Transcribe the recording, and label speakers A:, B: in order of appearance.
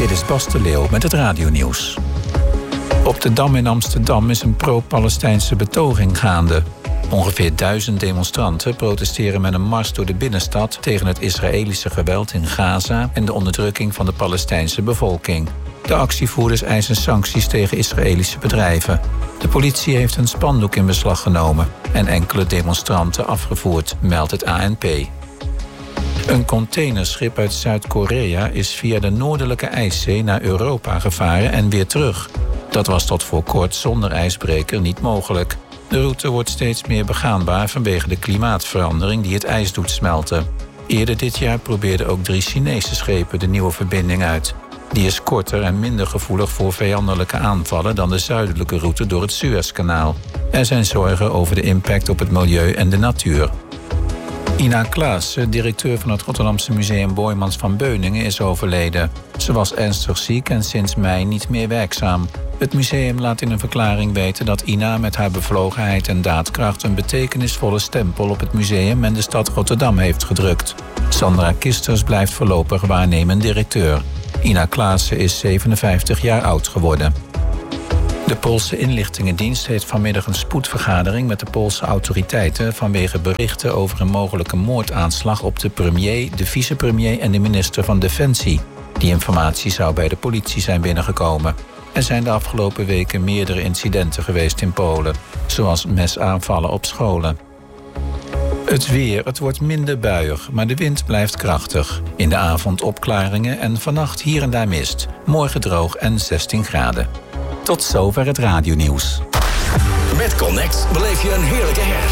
A: Dit is Bas de Leeuw met het radionieuws. Op de Dam in Amsterdam is een pro-Palestijnse betoging gaande. Ongeveer 1000 demonstranten protesteren met een mars door de binnenstad tegen het Israëlische geweld in Gaza en de onderdrukking van de Palestijnse bevolking. De actievoerders eisen sancties tegen Israëlische bedrijven. De politie heeft een spandoek in beslag genomen en enkele demonstranten afgevoerd, meldt het ANP. Een containerschip uit Zuid-Korea is via de noordelijke ijszee naar Europa gevaren en weer terug. Dat was tot voor kort zonder ijsbreker niet mogelijk. De route wordt steeds meer begaanbaar vanwege de klimaatverandering die het ijs doet smelten. Eerder dit jaar probeerden ook 3 Chinese schepen de nieuwe verbinding uit. Die is korter en minder gevoelig voor vijandelijke aanvallen dan de zuidelijke route door het Suezkanaal. Er zijn zorgen over de impact op het milieu en de natuur. Ina Klaassen, directeur van het Rotterdamse museum Boijmans van Beuningen, is overleden. Ze was ernstig ziek en sinds mei niet meer werkzaam. Het museum laat in een verklaring weten dat Ina met haar bevlogenheid en daadkracht een betekenisvolle stempel op het museum en de stad Rotterdam heeft gedrukt. Sandra Kisters blijft voorlopig waarnemend directeur. Ina Klaassen is 57 jaar oud geworden. De Poolse inlichtingendienst heeft vanmiddag een spoedvergadering met de Poolse autoriteiten vanwege berichten over een mogelijke moordaanslag op de premier, de vicepremier en de minister van Defensie. Die informatie zou bij de politie zijn binnengekomen. Er zijn de afgelopen weken meerdere incidenten geweest in Polen, zoals mesaanvallen op scholen. Het weer, het wordt minder buiig, maar de wind blijft krachtig. In de avond opklaringen en vannacht hier en daar mist. Morgen droog en 16 graden. Tot zover het radionieuws.
B: Met Connect beleef je een heerlijke herfst.